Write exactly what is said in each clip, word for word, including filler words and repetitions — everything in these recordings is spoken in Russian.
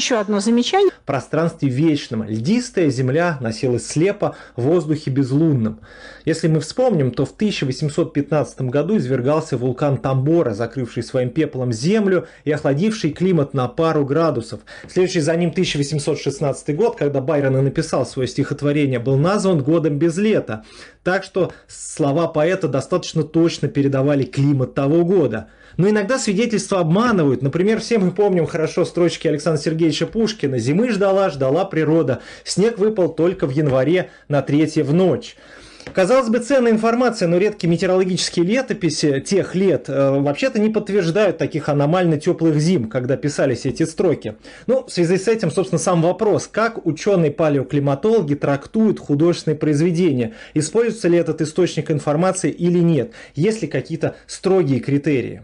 Еще одно замечание. В пространстве вечном льдистая Земля носилась слепо в воздухе безлунном. Если мы вспомним, то в тысяча восемьсот пятнадцатом году извергался вулкан Тамбора, закрывший своим пеплом Землю и охладивший климат на пару градусов. Следующий за ним тысяча восемьсот шестнадцатый год, когда Байрон и написал свое стихотворение, был назван годом без лета. Так что слова поэта достаточно точно передавали климат того года. Но иногда свидетельства обманывают. Например, все мы помним хорошо строчки Александра Сергеевича Пушкина: «Зимы ждала, ждала природа, снег выпал только в январе на третье в ночь». Казалось бы, ценная информация, но редкие метеорологические летописи тех лет э, вообще-то не подтверждают таких аномально теплых зим, когда писались эти строки. Ну, в связи с этим, собственно, сам вопрос: как ученые-палеоклиматологи трактуют художественные произведения? Используется ли этот источник информации или нет? Есть ли какие-то строгие критерии?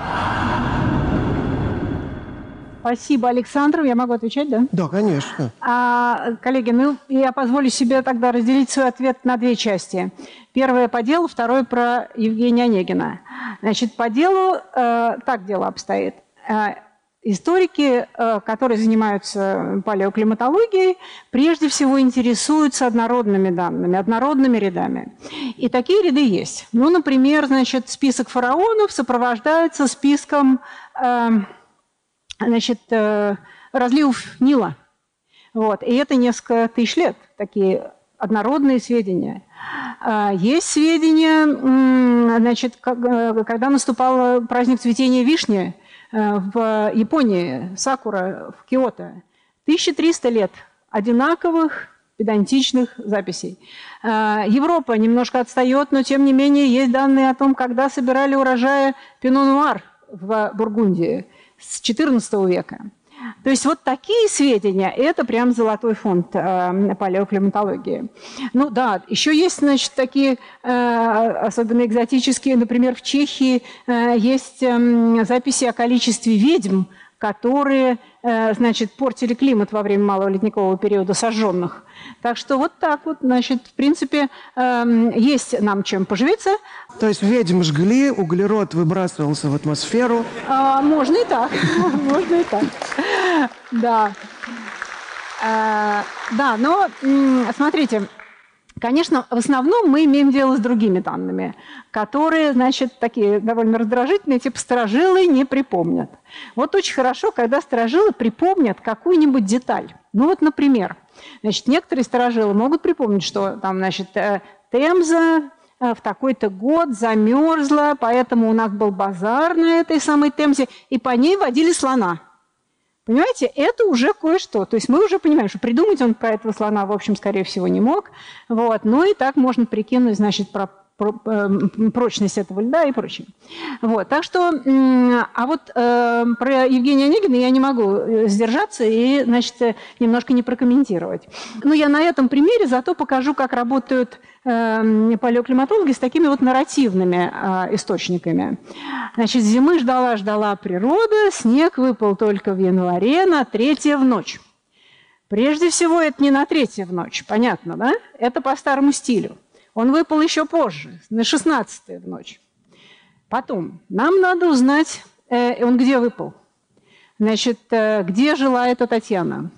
Спасибо, Александр. Я могу отвечать, да? Да, конечно. А, коллеги, ну, я позволю себе тогда разделить свой ответ на две части. Первое по делу, второе про Евгения Онегина. Значит, по делу э, так дело обстоит. Э, историки, э, которые занимаются палеоклиматологией, прежде всего интересуются однородными данными, однородными рядами. И такие ряды есть. Ну, например, значит, список фараонов сопровождается списком... Э, Значит, разливов Нила. Вот. И это несколько тысяч лет, такие однородные сведения. Есть сведения, значит, когда наступал праздник цветения вишни в Японии, сакура в Киото. тысяча триста лет одинаковых педантичных записей. Европа немножко отстает, но тем не менее есть данные о том, когда собирали урожаи пино-нуар в Бургундии с четырнадцатого века. То есть вот такие сведения – это прям золотой фонд э, палеоклиматологии. Ну да, еще есть, значит, такие э, особенно экзотические, например, в Чехии э, есть э, записи о количестве ведьм, которые, э, значит, портили климат во время малого ледникового периода, сожженных. Так что вот так вот, значит, в принципе, э, есть нам чем поживиться. То есть ведьм жгли, углерод выбрасывался в атмосферу. А, можно и так, можно и так, да. А, да, но смотрите, конечно, в основном мы имеем дело с другими данными, которые, значит, такие довольно раздражительные, типа старожилы не припомнят. Вот очень хорошо, когда старожилы припомнят какую-нибудь деталь. Ну вот, например, значит, некоторые старожилы могут припомнить, что там, значит, Темза в такой-то год замерзла, поэтому у нас был базар на этой самой Темзе, и по ней водили слона. Понимаете, это уже кое-что. То есть мы уже понимаем, что придумать он про этого слона, в общем, скорее всего, не мог. Вот. Ну и так можно прикинуть, значит, про, про э, прочность этого льда и прочее. Вот. Так что, э, а вот э, про Евгения Онегина я не могу сдержаться и, значит, немножко не прокомментировать. Но я на этом примере зато покажу, как работают э, палеоклиматологи с такими вот нарративными э, источниками. Значит, зимы ждала-ждала природа, снег выпал только в январе на третье в ночь. Прежде всего, это не на третье в ночь, понятно, да? Это по старому стилю. Он выпал еще позже, на шестнадцатое в ночь. Потом, нам надо узнать, э, он где выпал. Значит, э, где жила эта Татьяна.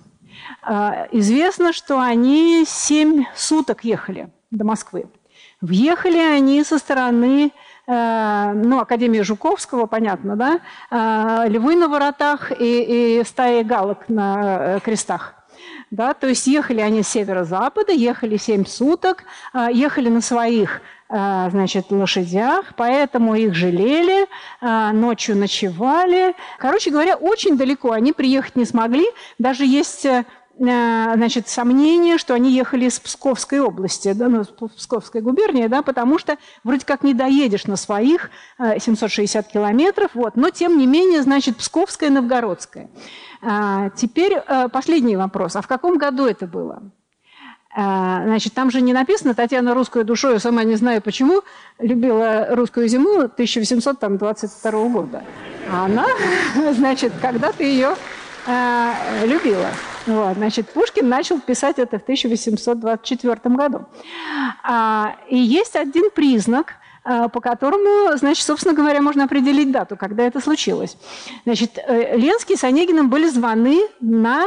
Э, известно, что они семь суток ехали до Москвы. Въехали они со стороны, э, ну, Академии Жуковского, понятно, да, э, львы на воротах и, и стаи галок на э, крестах. Да, то есть ехали они с северо-запада, ехали семь суток, э, ехали на своих, э, значит, лошадях, поэтому их жалели, э, ночью ночевали. Короче говоря, очень далеко они приехать не смогли, даже есть... Значит, сомнение, что они ехали из Псковской области, да, ну, Псковской губернии, да, потому что вроде как не доедешь на своих семьсот шестьдесят километров, вот, но тем не менее, значит, Псковская, Новгородская. А, теперь а, последний вопрос. А в каком году это было? А, значит, там же не написано «Татьяна русскую душою, сама не знаю почему, любила русскую зиму тысяча восемьсот двадцать второго года». А она, значит, когда-то ее а, любила. Вот, значит, Пушкин начал писать это в тысяча восемьсот двадцать четвёртом году. А, и есть один признак, а, по которому, значит, собственно говоря, можно определить дату, когда это случилось. Значит, Ленский с Онегиным были званы на